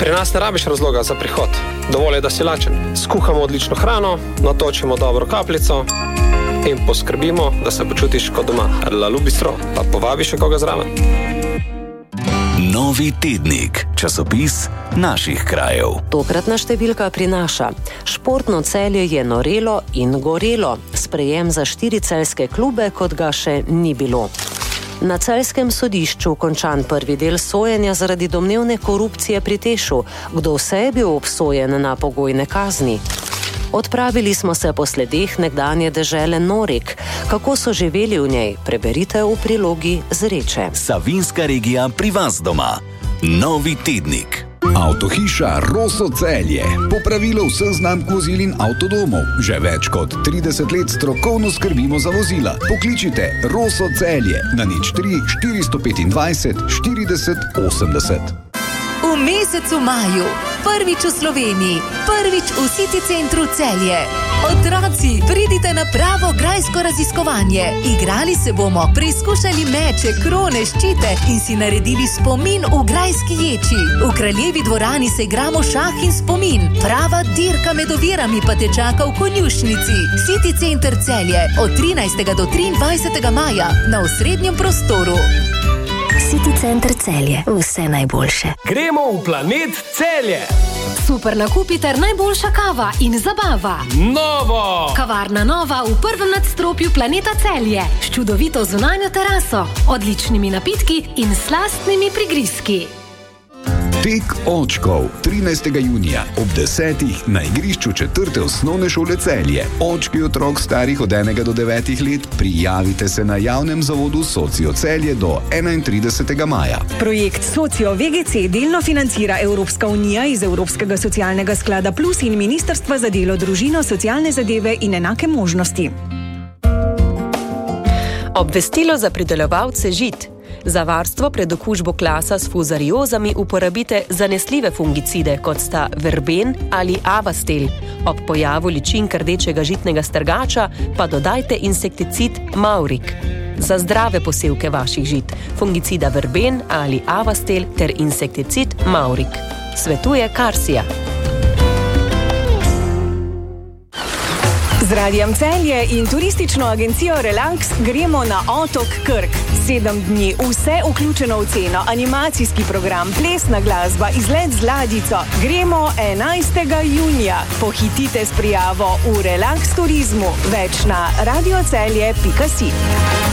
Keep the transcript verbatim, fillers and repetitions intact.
Pri nas ne rabiš razloga za prihod. Dovolj je, da si lačen. Skuhamo odlično hrano, natočimo dobro kapljico in poskrbimo, da se počutiš kot doma. Lalu bistro, pa povabi še koga zraven. Novi tednik, časopis naših krajev. Tokratna številka prinaša: športno Celje je norelo in gorelo. Sprejem za štiri celjske klube, kot ga še ni bilo. Na celjskem sodišču končan prvi del sojenja zaradi domnevne korupcije pri Tešu. Kdo vse je bil obsojen na pogojne kazni? Odpravili smo se po sledeh nekdanje dežele Norik. Kako so živeli v njej, preberite v prilogi Zreče. Savinjska regija pri vas doma. Novi tednik. Avtohiša Roso Celje. Popravilo vseh znamk vozil in avtodomov. Že več kot trideset let strokovno skrbimo za vozila. Pokličite Roso Celje na nič tri štiristo petindvajset štirideset osemdeset. V mesecu maju, prvič v Sloveniji, prvič v City centru Celje. Otroci, pridite na pravo grajsko raziskovanje. Igrali se bomo, preizkušali meče, krone, ščite in si naredili spomin v grajski ječi. V Kraljevi dvorani se igramo šah in spomin. Prava dirka med ovirami pa te čaka v konjušnici. City center Celje od trinajstega do triindvajsetega maja na osrednjem prostoru. City center Celje. Vse najboljše. Gremo v planet Celje. Super nakupi ter najboljša kava in zabava. Novo! Kavarna Nova v prvem nadstropju planeta Celje. S čudovito zunanjo teraso, odličnimi napitki in slastnimi prigrizki. Tek očkov trinajstega junija ob desetih na igrišču četrte osnovne šole Celje. Očki otrok starih od enega do devetih let, prijavite se na javnem zavodu Socio Celje do enaintridesetega maja. Projekt Socio V G C delno financira Evropska unija iz Evropskega socialnega sklada Plus in Ministrstva za delo, družino, socialne zadeve in enake možnosti. Obvestilo za pridelovalce žit. Za varstvo pred okužbo klasa s fuzariozami uporabite zanesljive fungicide, kot sta verben ali avastel. Ob pojavu ličink rdečega žitnega strgača pa dodajte insekticid Maurik. Za zdrave posevke vaših žit, fungicida verben ali avastel ter insekticid Maurik. Svetuje Karsija. Z Radijem Celje in turistično agencijo Relax gremo na otok Krk. Sedem dni, vse vključeno v ceno, animacijski program, plesna glasba, izlet z ladjico. Gremo enajstega junija. Pohitite s prijavo v Relax turizmu. Več na radiocelje pika si.